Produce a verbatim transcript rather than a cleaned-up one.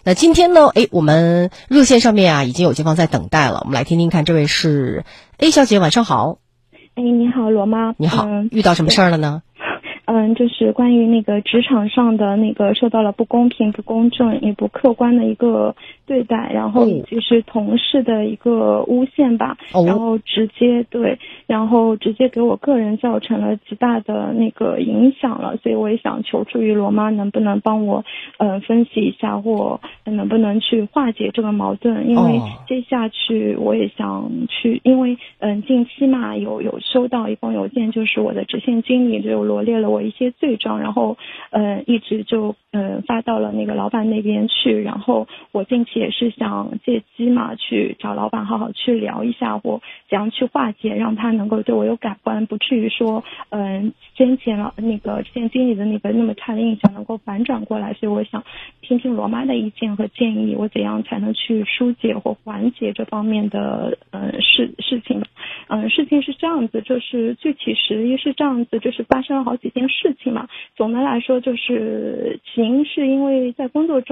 那今天呢，诶，我们热线上面啊已经有街坊在等待了，我们来听听看，这位是 A 小姐，晚上好。 哎，你好，罗妈。 你好， 嗯， 遇到什么事儿了呢？ 嗯，就是关于那个职场上的那个受到了不公平、不公正也不客观的一个对待，然后以及是同事的一个诬陷吧， 哦、 然后直接对，然后直接给我个人造成了极大的那个影响了，所以我也想求助于罗妈，能不能帮我呃分析一下，或能不能去化解这个矛盾？因为接下去我也想去，因为嗯、呃、近期嘛有有收到一封邮件，就是我的直线经理就罗列了我一些罪状，然后呃一直就呃发到了那个老板那边去，然后我近期也是想借机嘛去找老板好好去聊一下，或怎样去化解，让他能够对我有改观，不至于说嗯、呃、先前了那个直线经理的那个那么差的印象能够反转过来，所以我想听听罗妈的意见和建议，我怎样才能去疏解或缓解这方面的呃事事情。嗯、呃，事情是这样子，就是具体实一是这样子，就是发生了好几件事情嘛。总的来说，就是起因是因为在工作中